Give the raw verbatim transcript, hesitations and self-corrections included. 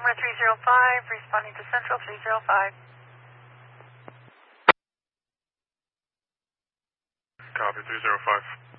Lima three zero five, responding to Central three zero five. Copy, three zero five.